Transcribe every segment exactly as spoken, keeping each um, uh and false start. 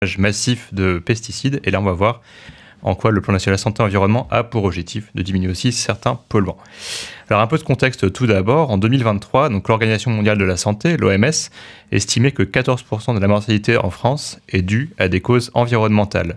massif de pesticides. Et là, on va voir en quoi le plan national santé environnement a pour objectif de diminuer aussi certains polluants. Alors un peu de contexte tout d'abord. En deux mille vingt-trois, donc, l'Organisation mondiale de la santé, l'O M S, estimait que quatorze pour cent de la mortalité en France est due à des causes environnementales.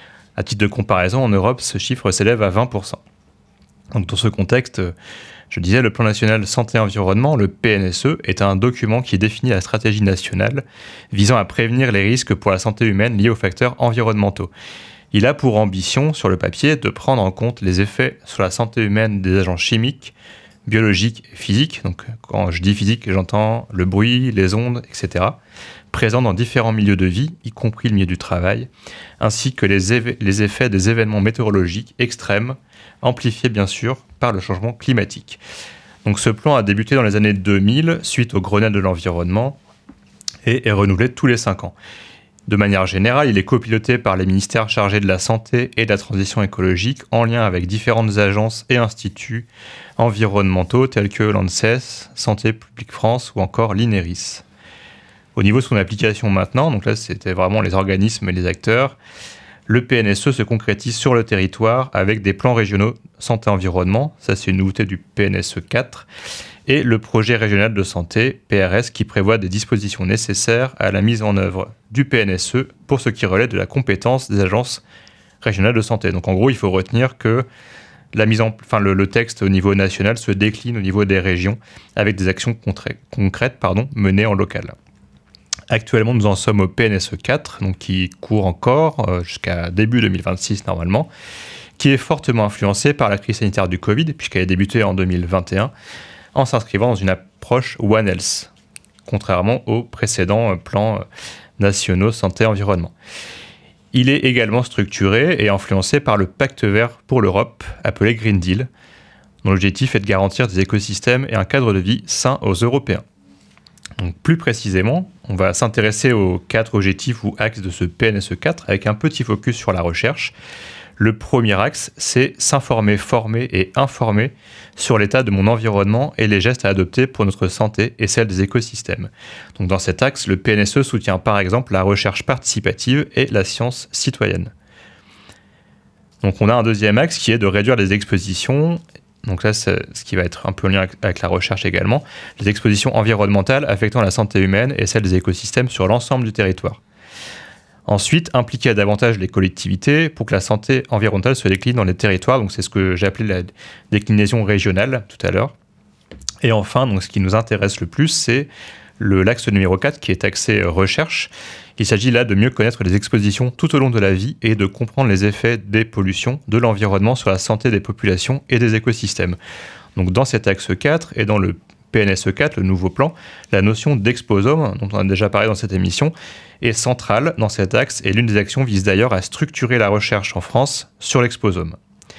À titre de comparaison, en Europe, ce chiffre s'élève à vingt pour cent. Donc dans ce contexte, je disais, le plan national santé-environnement, le P N S E, est un document qui définit la stratégie nationale visant à prévenir les risques pour la santé humaine liés aux facteurs environnementaux. Il a pour ambition, sur le papier, de prendre en compte les effets sur la santé humaine des agents chimiques, biologiques et physiques. Donc quand je dis physique, j'entends le bruit, les ondes, et cetera, présents dans différents milieux de vie, y compris le milieu du travail, ainsi que les, éve- les effets des événements météorologiques extrêmes, amplifiés bien sûr par le changement climatique. Donc ce plan a débuté dans les années deux mille, suite au Grenelle de l'environnement, et est renouvelé tous les cinq ans. De manière générale, il est copiloté par les ministères chargés de la santé et de la transition écologique, en lien avec différentes agences et instituts environnementaux tels que l'ANSES, Santé publique France ou encore l'I N E R I S. Au niveau de son application maintenant, donc là c'était vraiment les organismes et les acteurs, le P N S E se concrétise sur le territoire avec des plans régionaux santé-environnement, ça c'est une nouveauté du P N S E quatre, et le projet régional de santé, P R S, qui prévoit des dispositions nécessaires à la mise en œuvre du P N S E pour ce qui relève de la compétence des agences régionales de santé. Donc en gros, il faut retenir que la mise en, enfin, le, le texte au niveau national se décline au niveau des régions avec des actions contré- concrètes pardon, menées en local. Actuellement, nous en sommes au P N S E quatre, donc qui court encore euh, jusqu'à début deux mille vingt-six normalement, qui est fortement influencé par la crise sanitaire du Covid, puisqu'elle a débuté en deux mille vingt et un, en s'inscrivant dans une approche One Health, contrairement aux précédents plans nationaux santé-environnement. Il est également structuré et influencé par le Pacte vert pour l'Europe, appelé Green Deal, dont l'objectif est de garantir des écosystèmes et un cadre de vie sain aux Européens. Donc, plus précisément, on va s'intéresser aux quatre objectifs ou axes de ce P N S E quatre avec un petit focus sur la recherche. Le premier axe, c'est s'informer, former et informer sur l'état de mon environnement et les gestes à adopter pour notre santé et celle des écosystèmes. Donc dans cet axe, le P N S E soutient par exemple la recherche participative et la science citoyenne. Donc on a un deuxième axe qui est de réduire les expositions. Donc là, c'est ce qui va être un peu en lien avec la recherche également, les expositions environnementales affectant la santé humaine et celle des écosystèmes sur l'ensemble du territoire. Ensuite, impliquer davantage les collectivités pour que la santé environnementale se décline dans les territoires. Donc c'est ce que j'ai appelé la déclinaison régionale tout à l'heure. Et enfin, donc, ce qui nous intéresse le plus, c'est le, l'axe numéro quatre qui est axé recherche. Il s'agit là de mieux connaître les expositions tout au long de la vie et de comprendre les effets des pollutions de l'environnement sur la santé des populations et des écosystèmes. Donc dans cet axe quatre et dans le P N S E quatre, le nouveau plan, la notion d'exposome, dont on a déjà parlé dans cette émission, est centrale dans cet axe et l'une des actions vise d'ailleurs à structurer la recherche en France sur l'exposome.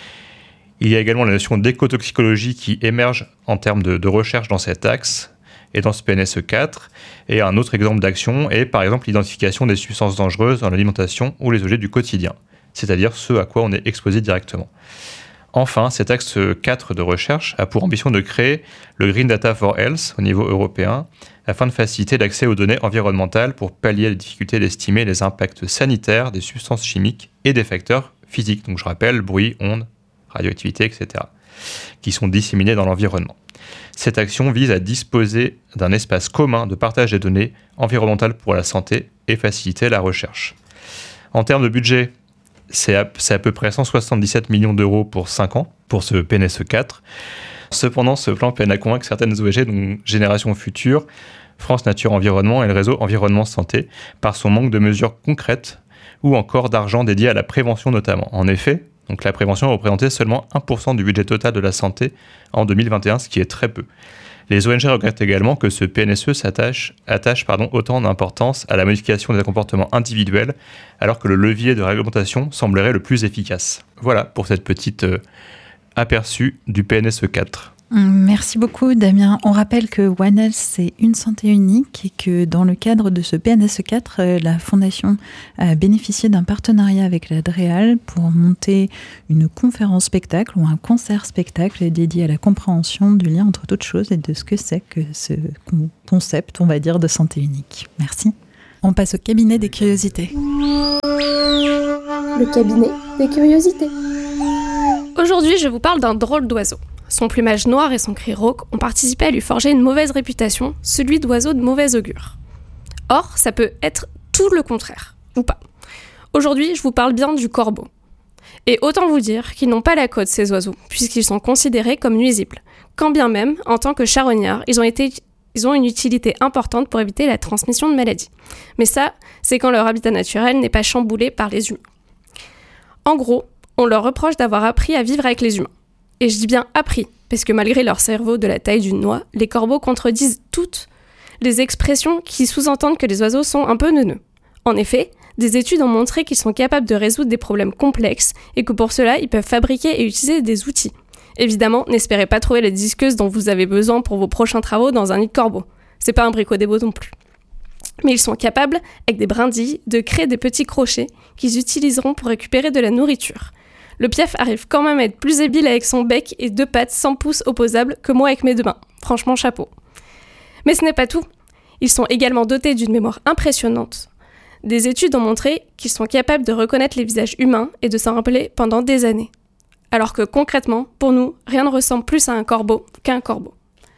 Il y a également la notion d'écotoxicologie qui émerge en termes de, de recherche dans cet axe et dans ce P N S E quatre. Et un autre exemple d'action est par exemple l'identification des substances dangereuses dans l'alimentation ou les objets du quotidien, c'est-à-dire ce à quoi on est exposé directement. Enfin, cet axe quatre de recherche a pour ambition de créer le Green Data for Health au niveau européen afin de faciliter l'accès aux données environnementales pour pallier les difficultés d'estimer les impacts sanitaires des substances chimiques et des facteurs physiques. Donc je rappelle, bruit, ondes, radioactivité, et cetera, qui sont disséminés dans l'environnement. Cette action vise à disposer d'un espace commun de partage des données environnementales pour la santé et faciliter la recherche. En termes de budget, c'est à, c'est à peu près cent soixante-dix-sept millions d'euros pour cinq ans pour ce P N S E quatre. Cependant, ce plan peine à convaincre certaines O N G, donc Génération Future, France Nature Environnement et le réseau Environnement Santé, par son manque de mesures concrètes ou encore d'argent dédié à la prévention notamment. En effet, donc la prévention représentait seulement un pour cent du budget total de la santé en deux mille vingt et un, ce qui est très peu. Les O N G regrettent également que ce P N S E s'attache attache, pardon, autant d'importance à la modification des comportements individuels, alors que le levier de réglementation semblerait le plus efficace. Voilà pour cette petite euh, aperçu du P N S E quatre. Merci beaucoup Damien. On rappelle que One Health, c'est une santé unique et que dans le cadre de ce P N S E quatre, la Fondation a bénéficié d'un partenariat avec la DREAL pour monter une conférence spectacle ou un concert spectacle dédié à la compréhension du lien entre toutes choses et de ce que c'est que ce concept, on va dire, de santé unique. Merci. On passe au cabinet des curiosités. Le cabinet des curiosités. Aujourd'hui, je vous parle d'un drôle d'oiseau. Son plumage noir et son cri rauque ont participé à lui forger une mauvaise réputation, celui d'oiseau de mauvais augure. Or, ça peut être tout le contraire, ou pas. Aujourd'hui, je vous parle bien du corbeau. Et autant vous dire qu'ils n'ont pas la cote, ces oiseaux, puisqu'ils sont considérés comme nuisibles. Quand bien même, en tant que charognards, ils ont, été, ils ont une utilité importante pour éviter la transmission de maladies. Mais ça, c'est quand leur habitat naturel n'est pas chamboulé par les humains. En gros, on leur reproche d'avoir appris à vivre avec les humains. Et je dis bien appris, parce que malgré leur cerveau de la taille d'une noix, les corbeaux contredisent toutes les expressions qui sous-entendent que les oiseaux sont un peu neuneux. En effet, des études ont montré qu'ils sont capables de résoudre des problèmes complexes et que pour cela, ils peuvent fabriquer et utiliser des outils. Évidemment, n'espérez pas trouver la disqueuse dont vous avez besoin pour vos prochains travaux dans un nid de corbeau. C'est pas un bricot-débo non plus. Mais ils sont capables, avec des brindilles, de créer des petits crochets qu'ils utiliseront pour récupérer de la nourriture. Le piaf arrive quand même à être plus habile avec son bec et deux pattes sans pouces opposables que moi avec mes deux mains. Franchement, chapeau. Mais ce n'est pas tout. Ils sont également dotés d'une mémoire impressionnante. Des études ont montré qu'ils sont capables de reconnaître les visages humains et de s'en rappeler pendant des années. Alors que concrètement, pour nous, rien ne ressemble plus à un corbeau qu'un corbeau.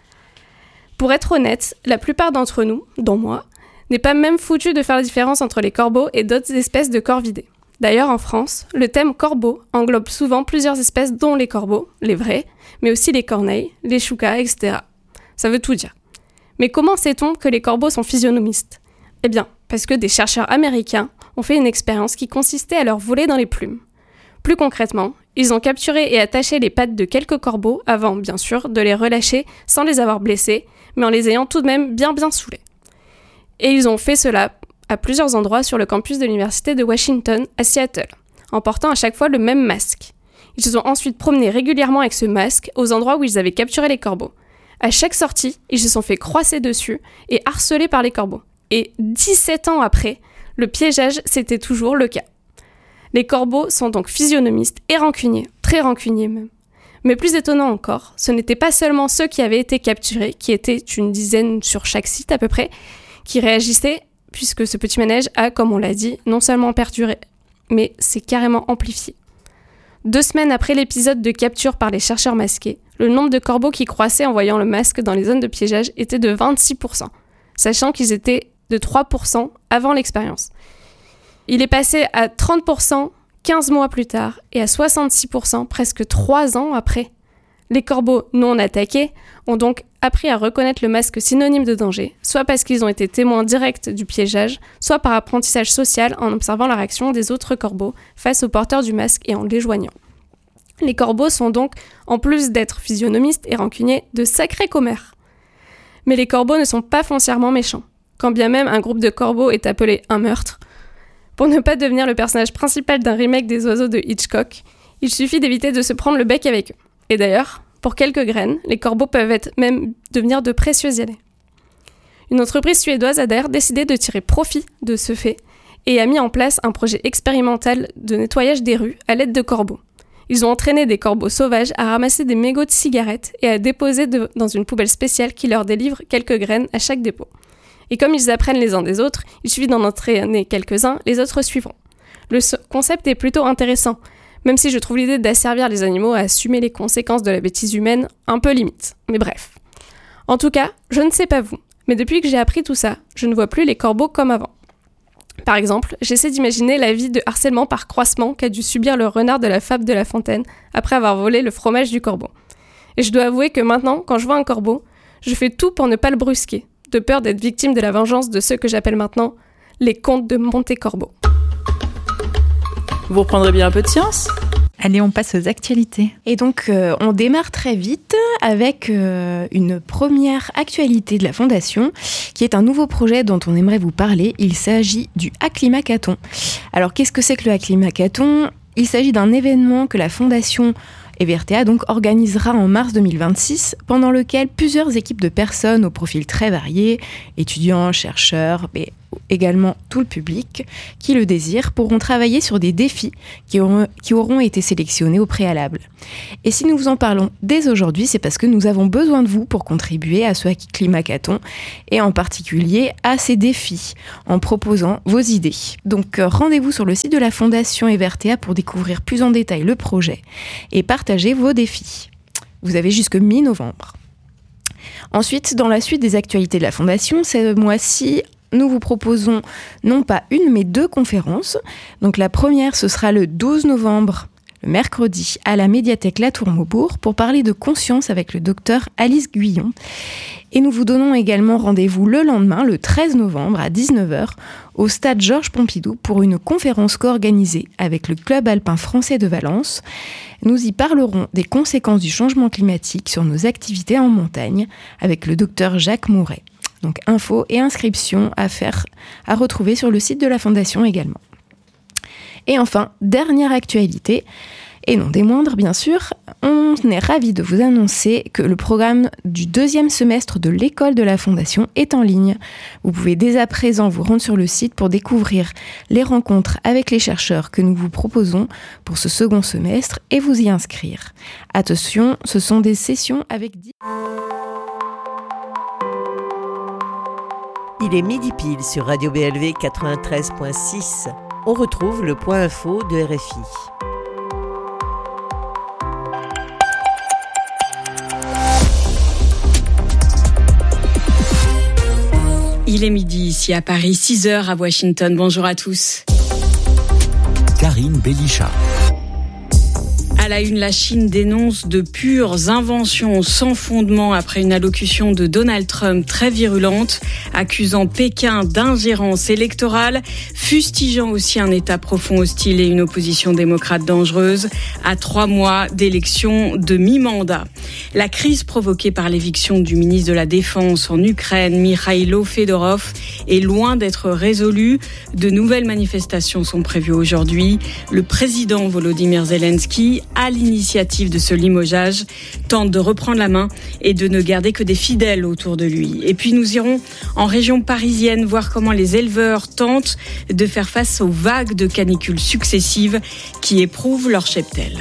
Pour être honnête, la plupart d'entre nous, dont moi, n'est pas même foutu de faire la différence entre les corbeaux et d'autres espèces de corvidés. D'ailleurs, en France, le thème corbeau englobe souvent plusieurs espèces dont les corbeaux, les vrais, mais aussi les corneilles, les choucas, et cetera. Ça veut tout dire. Mais comment sait-on que les corbeaux sont physionomistes ? Eh bien, parce que des chercheurs américains ont fait une expérience qui consistait à leur voler dans les plumes. Plus concrètement, ils ont capturé et attaché les pattes de quelques corbeaux avant, bien sûr, de les relâcher sans les avoir blessés, mais en les ayant tout de même bien bien saoulés. Et ils ont fait cela à plusieurs endroits sur le campus de l'université de Washington à Seattle, en portant à chaque fois le même masque. Ils se sont ensuite promenés régulièrement avec ce masque aux endroits où ils avaient capturé les corbeaux. À chaque sortie, ils se sont fait croisser dessus et harcelés par les corbeaux. Et dix-sept ans après, le piégeage, c'était toujours le cas. Les corbeaux sont donc physionomistes et rancuniers, très rancuniers même. Mais plus étonnant encore, ce n'étaient pas seulement ceux qui avaient été capturés, qui étaient une dizaine sur chaque site à peu près, qui réagissaient, puisque ce petit manège a, comme on l'a dit, non seulement perduré, mais s'est carrément amplifié. Deux semaines après l'épisode de capture par les chercheurs masqués, le nombre de corbeaux qui croissaient en voyant le masque dans les zones de piégeage était de vingt-six pour cent, sachant qu'ils étaient de trois pour cent avant l'expérience. Il est passé à trente pour cent quinze mois plus tard et à soixante-six pour cent presque trois ans après. Les corbeaux non attaqués ont donc appris à reconnaître le masque synonyme de danger, soit parce qu'ils ont été témoins directs du piégeage, soit par apprentissage social en observant la réaction des autres corbeaux face aux porteurs du masque et en les joignant. Les corbeaux sont donc, en plus d'être physionomistes et rancuniers, de sacrés commères. Mais les corbeaux ne sont pas foncièrement méchants, quand bien même un groupe de corbeaux est appelé un meurtre. Pour ne pas devenir le personnage principal d'un remake des oiseaux de Hitchcock, il suffit d'éviter de se prendre le bec avec eux. Et d'ailleurs, pour quelques graines, les corbeaux peuvent être même devenir de précieux alliés. Une entreprise suédoise a d'ailleurs décidé de tirer profit de ce fait et a mis en place un projet expérimental de nettoyage des rues à l'aide de corbeaux. Ils ont entraîné des corbeaux sauvages à ramasser des mégots de cigarettes et à déposer de, dans une poubelle spéciale qui leur délivre quelques graines à chaque dépôt. Et comme ils apprennent les uns des autres, il suffit d'en entraîner quelques-uns, les autres suivront. Le concept est plutôt intéressant, même si je trouve l'idée d'asservir les animaux à assumer les conséquences de la bêtise humaine un peu limite. Mais bref. En tout cas, je ne sais pas vous, mais depuis que j'ai appris tout ça, je ne vois plus les corbeaux comme avant. Par exemple, j'essaie d'imaginer la vie de harcèlement par croissement qu'a dû subir le renard de la fable de La Fontaine après avoir volé le fromage du corbeau. Et je dois avouer que maintenant, quand je vois un corbeau, je fais tout pour ne pas le brusquer, de peur d'être victime de la vengeance de ceux que j'appelle maintenant les contes de Monte-Corbeau. Vous reprendrez bien un peu de science ? Allez, on passe aux actualités. Et donc, euh, on démarre très vite avec euh, une première actualité de la Fondation, qui est un nouveau projet dont on aimerait vous parler. Il s'agit du Acclimacathlon. Alors, qu'est-ce que c'est que le Acclimacathlon ? Il s'agit d'un événement que la Fondation E V R T A donc organisera en mars deux mille vingt-six, pendant lequel plusieurs équipes de personnes au profil très varié, étudiants, chercheurs, mais également tout le public qui le désire pourront travailler sur des défis qui auront, qui auront été sélectionnés au préalable. Et si nous vous en parlons dès aujourd'hui, c'est parce que nous avons besoin de vous pour contribuer à ce Hacklimakathon et en particulier à ces défis en proposant vos idées. Donc rendez-vous sur le site de la Fondation Evertea pour découvrir plus en détail le projet et partager vos défis. Vous avez jusque mi-novembre. Ensuite, dans la suite des actualités de la Fondation, ce mois-ci, nous vous proposons non pas une, mais deux conférences. Donc la première, ce sera le douze novembre, le mercredi, à la médiathèque Latour-Maubourg, pour parler de conscience avec le docteur Alice Guyon. Et nous vous donnons également rendez-vous le lendemain, le treize novembre, à dix-neuf heures, au stade Georges Pompidou, pour une conférence co-organisée avec le Club alpin français de Valence. Nous y parlerons des conséquences du changement climatique sur nos activités en montagne, avec le docteur Jacques Mouret. Donc infos et inscriptions à faire, à retrouver sur le site de la Fondation également. Et enfin, dernière actualité, et non des moindres bien sûr, on est ravis de vous annoncer que le programme du deuxième semestre de l'école de la Fondation est en ligne. Vous pouvez dès à présent vous rendre sur le site pour découvrir les rencontres avec les chercheurs que nous vous proposons pour ce second semestre et vous y inscrire. Attention, ce sont des sessions avec dix... Il est midi pile sur Radio B L V quatre-vingt-treize virgule six. On retrouve le point info de R F I. Il est midi ici à Paris, six heures à Washington. Bonjour à tous. Karine Bélichat. À la une, la Chine dénonce de pures inventions sans fondement après une allocution de Donald Trump très virulente, accusant Pékin d'ingérence électorale, fustigeant aussi un État profond hostile et une opposition démocrate dangereuse, à trois mois d'élections de mi-mandat. La crise provoquée par l'éviction du ministre de la Défense en Ukraine, Mikhailo Fedorov, est loin d'être résolue. De nouvelles manifestations sont prévues aujourd'hui. Le président Volodymyr Zelensky, à l'initiative de ce limogeage, tente de reprendre la main et de ne garder que des fidèles autour de lui. Et puis nous irons en région parisienne voir comment les éleveurs tentent de faire face aux vagues de canicules successives qui éprouvent leur cheptel.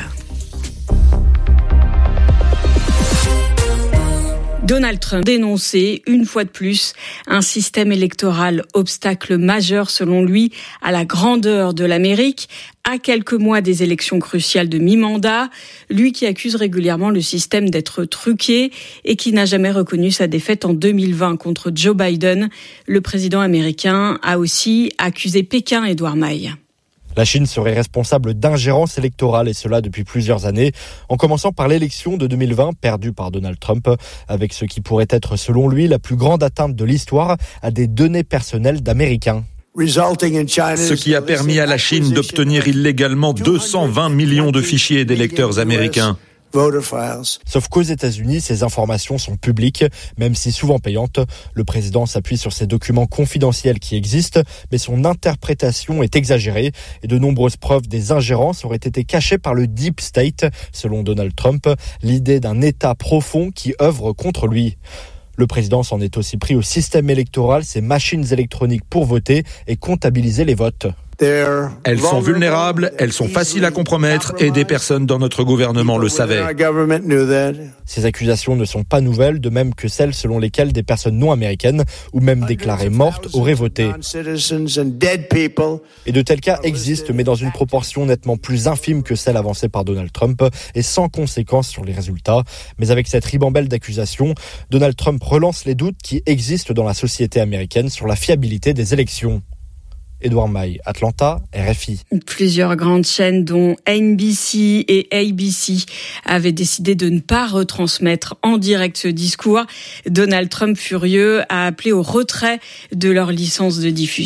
Donald Trump dénonçait une fois de plus un système électoral obstacle majeur selon lui à la grandeur de l'Amérique, à quelques mois des élections cruciales de mi-mandat, lui qui accuse régulièrement le système d'être truqué et qui n'a jamais reconnu sa défaite en deux mille vingt contre Joe Biden. Le président américain a aussi accusé Pékin, Édouard Maille. La Chine serait responsable d'ingérence électorale, et cela depuis plusieurs années, en commençant par l'élection de deux mille vingt perdue par Donald Trump, avec ce qui pourrait être, selon lui, la plus grande atteinte de l'histoire à des données personnelles d'Américains. Ce qui a permis à la Chine d'obtenir illégalement deux cent vingt millions de fichiers d'électeurs américains. Sauf qu'aux États-Unis, ces informations sont publiques, même si souvent payantes. Le président s'appuie sur ces documents confidentiels qui existent, mais son interprétation est exagérée et de nombreuses preuves des ingérences auraient été cachées par le Deep State, selon Donald Trump, l'idée d'un État profond qui œuvre contre lui. Le président s'en est aussi pris au système électoral, ces machines électroniques pour voter et comptabiliser les votes. Elles sont vulnérables, elles sont faciles à compromettre et des personnes dans notre gouvernement le savaient. Ces accusations ne sont pas nouvelles, de même que celles selon lesquelles des personnes non américaines ou même déclarées mortes auraient voté. Et de tels cas existent, mais dans une proportion nettement plus infime que celle avancée par Donald Trump et sans conséquence sur les résultats. Mais avec cette ribambelle d'accusations, Donald Trump relance les doutes qui existent dans la société américaine sur la fiabilité des élections. Édouard Maille, Atlanta, R F I. Plusieurs grandes chaînes, dont N B C et A B C, avaient décidé de ne pas retransmettre en direct ce discours. Donald Trump, furieux, a appelé au retrait de leur licence de diffusion.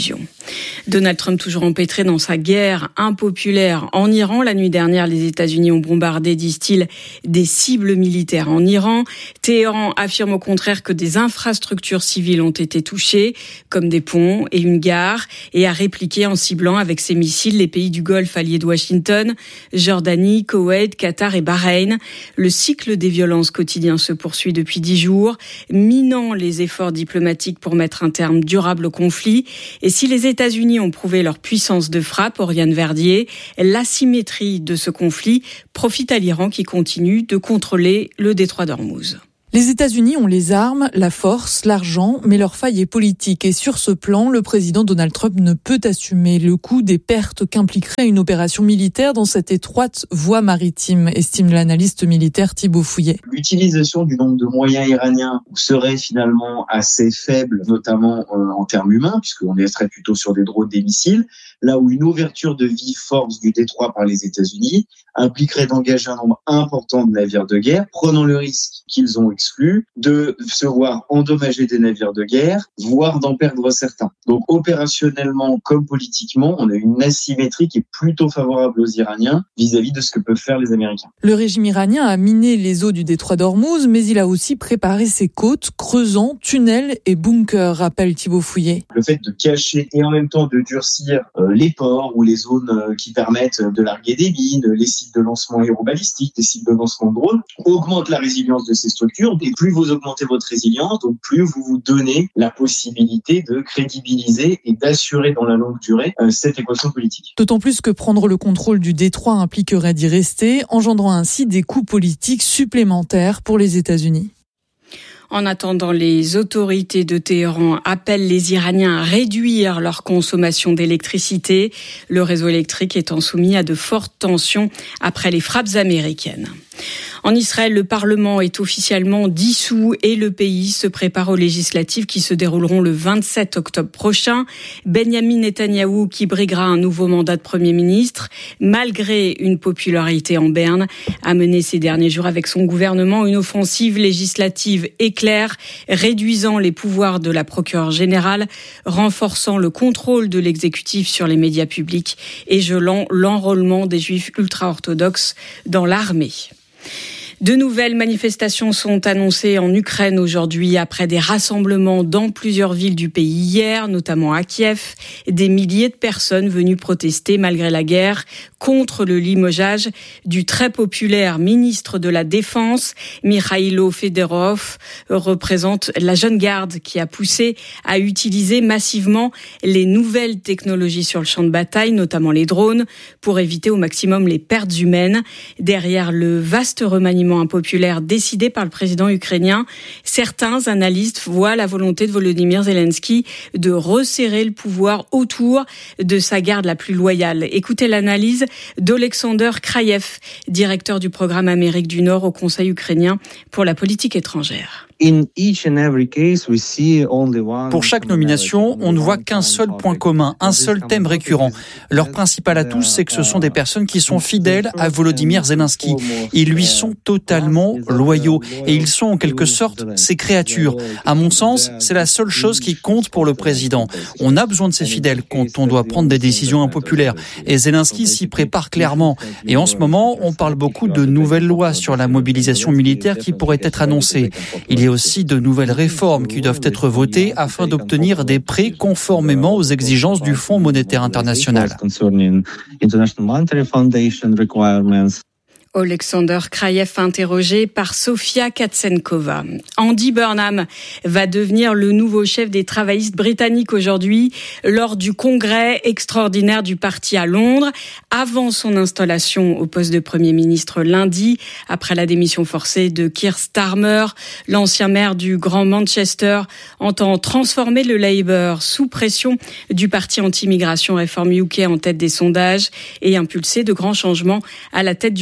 Donald Trump toujours empêtré dans sa guerre impopulaire en Iran. La nuit dernière, les États-Unis ont bombardé, disent-ils, des cibles militaires en Iran. Téhéran affirme au contraire que des infrastructures civiles ont été touchées, comme des ponts et une gare, et a répliqué en ciblant avec ses missiles les pays du Golfe alliés de Washington, Jordanie, Koweït, Qatar et Bahreïn. Le cycle des violences quotidiens se poursuit depuis dix jours, minant les efforts diplomatiques pour mettre un terme durable au conflit. Et si les États-Unis ont prouvé leur puissance de frappe, Oriane Verdier, l'asymétrie de ce conflit profite à l'Iran qui continue de contrôler le détroit d'Ormuz. Les États-Unis ont les armes, la force, l'argent, mais leur faille est politique. Et sur ce plan, le président Donald Trump ne peut assumer le coût des pertes qu'impliquerait une opération militaire dans cette étroite voie maritime, estime l'analyste militaire Thibaut Fouillet. L'utilisation du nombre de moyens iraniens serait finalement assez faible, notamment euh, en termes humains, puisqu'on serait plutôt sur des drones, des missiles, là où une ouverture de vive force du détroit par les États-Unis impliquerait d'engager un nombre important de navires de guerre, prenant le risque qu'ils ont exclu de se voir endommager des navires de guerre, voire d'en perdre certains. Donc opérationnellement comme politiquement, on a une asymétrie qui est plutôt favorable aux Iraniens vis-à-vis de ce que peuvent faire les Américains. Le régime iranien a miné les eaux du détroit d'Ormuz, mais il a aussi préparé ses côtes, creusant tunnels et bunkers, rappelle Thibaut Fouillet. Le fait de cacher et en même temps de durcir euh, les ports ou les zones euh, qui permettent de larguer des mines, les sites de lancement aérobalistique, des sites de lancement de drones, augmente la résilience de ces structures. Et plus vous augmentez votre résilience, donc plus vous vous donnez la possibilité de crédibiliser et d'assurer dans la longue durée euh, cette équation politique. D'autant plus que prendre le contrôle du détroit impliquerait d'y rester, engendrant ainsi des coûts politiques supplémentaires pour les États-Unis. En attendant, les autorités de Téhéran appellent les Iraniens à réduire leur consommation d'électricité, le réseau électrique étant soumis à de fortes tensions après les frappes américaines. En Israël, le Parlement est officiellement dissous et le pays se prépare aux législatives qui se dérouleront le vingt-sept octobre prochain. Benyamin Netanyahou, qui briguera un nouveau mandat de Premier ministre, malgré une popularité en berne, a mené ces derniers jours avec son gouvernement une offensive législative éclair, réduisant les pouvoirs de la procureure générale, renforçant le contrôle de l'exécutif sur les médias publics et gelant l'enrôlement des juifs ultra-orthodoxes dans l'armée. De nouvelles manifestations sont annoncées en Ukraine aujourd'hui après des rassemblements dans plusieurs villes du pays hier, notamment à Kiev. Des milliers de personnes venues protester malgré la guerre contre le limogeage du très populaire ministre de la Défense. Mikhailo Fedorov représente la jeune garde qui a poussé à utiliser massivement les nouvelles technologies sur le champ de bataille, notamment les drones, pour éviter au maximum les pertes humaines. Derrière le vaste remaniement impopulaire décidé par le président ukrainien, certains analystes voient la volonté de Volodymyr Zelensky de resserrer le pouvoir autour de sa garde la plus loyale. Écoutez l'analyse d'Olexander Kraïev, directeur du programme Amérique du Nord au Conseil ukrainien pour la politique étrangère. Pour chaque nomination, on ne voit qu'un seul point commun, un seul thème récurrent. Leur principal atout, c'est que ce sont des personnes qui sont fidèles à Volodymyr Zelensky. Ils lui sont totalement loyaux et ils sont en quelque sorte ses créatures. À mon sens, c'est la seule chose qui compte pour le président. On a besoin de ses fidèles quand on doit prendre des décisions impopulaires. Et Zelensky s'y prépare clairement. Et en ce moment, on parle beaucoup de nouvelles lois sur la mobilisation militaire qui pourraient être annoncées. Il y a aussi de nouvelles réformes qui doivent être votées afin d'obtenir des prêts conformément aux exigences du Fonds monétaire international. Alexander Kraïev interrogé par Sofia Katsenkova. Andy Burnham va devenir le nouveau chef des travaillistes britanniques aujourd'hui lors du congrès extraordinaire du parti à Londres, avant son installation au poste de Premier ministre lundi, après la démission forcée de Keir Starmer. L'ancien maire du Grand Manchester entend transformer le Labour sous pression du parti anti-immigration Reform U K en tête des sondages et impulser de grands changements à la tête du Royaume-Uni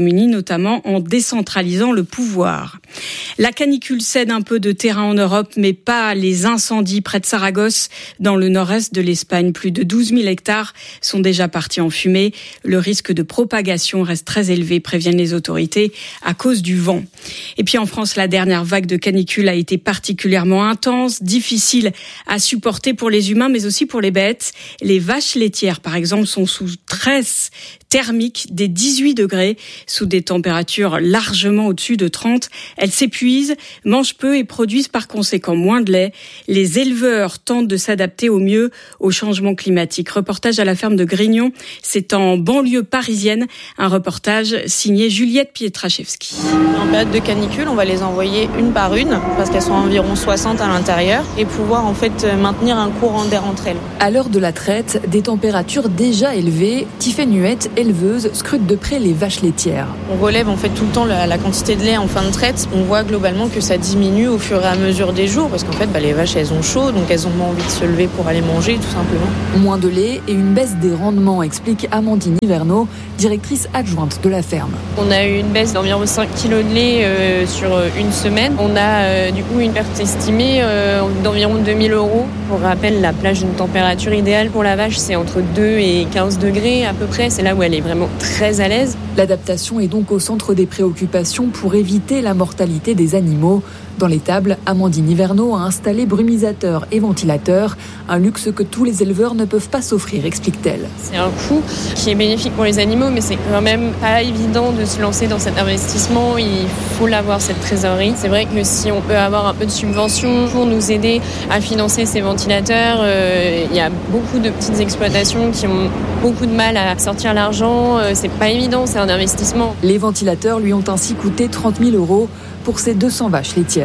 Royaume-Uni, notamment en décentralisant le pouvoir. La canicule cède un peu de terrain en Europe, mais pas les incendies près de Saragosse, dans le nord-est de l'Espagne. Plus de douze mille hectares sont déjà partis en fumée. Le risque de propagation reste très élevé, préviennent les autorités, à cause du vent. Et puis en France, la dernière vague de canicule a été particulièrement intense, difficile à supporter pour les humains, mais aussi pour les bêtes. Les vaches laitières, par exemple, sont sous stress thermique des dix-huit degrés, sous des températures largement au-dessus de trente. Elles s'épuisent, mangent peu et produisent par conséquent moins de lait. Les éleveurs tentent de s'adapter au mieux au changement climatique. Reportage à la ferme de Grignon, c'est en banlieue parisienne. Un reportage signé Juliette Pietraszewski. En période de canicule, on va les envoyer une par une, parce qu'elles sont environ soixante à l'intérieur, et pouvoir en fait maintenir un courant d'air entre elles. À l'heure de la traite, des températures déjà élevées, Tiffany Huette, éleveuse, scrute de près les vaches laitières. On relève en fait tout le temps la, la quantité de lait en fin de traite. On voit globalement que ça diminue au fur et à mesure des jours, parce qu'en fait bah, les vaches elles ont chaud, donc elles ont moins envie de se lever pour aller manger tout simplement. Moins de lait et une baisse des rendements, explique Amandine Hiverneau, directrice adjointe de la ferme. On a eu une baisse d'environ cinq kilos de lait euh, sur une semaine. On a euh, du coup une perte estimée euh, d'environ deux mille euros. Pour rappel, la plage d'une température idéale pour la vache, c'est entre deux et quinze degrés à peu près. C'est là où elle est vraiment très à l'aise. L'adaptation est donc au centre des préoccupations pour éviter la mortalité des animaux. Dans l'étable, Amandine Hiverneau a installé brumisateurs et ventilateurs, un luxe que tous les éleveurs ne peuvent pas s'offrir, explique-t-elle. C'est un coût qui est bénéfique pour les animaux, mais c'est quand même pas évident de se lancer dans cet investissement. Il faut l'avoir, cette trésorerie. C'est vrai que si on peut avoir un peu de subvention pour nous aider à financer ces ventilateurs, euh, il y a beaucoup de petites exploitations qui ont beaucoup de mal à sortir l'argent. Euh, c'est pas évident, c'est un investissement. Les ventilateurs lui ont ainsi coûté trente mille euros pour ses deux cents vaches laitières.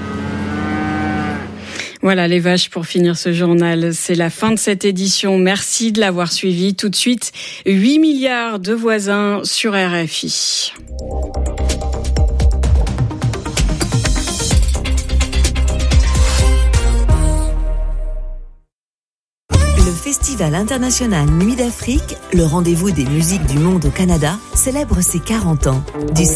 Voilà les vaches pour finir ce journal. C'est la fin de cette édition. Merci de l'avoir suivi. Tout de suite, huit milliards de voisins sur R F I. Le Festival international Nuit d'Afrique, le rendez-vous des musiques du monde au Canada, célèbre ses quarante ans. Du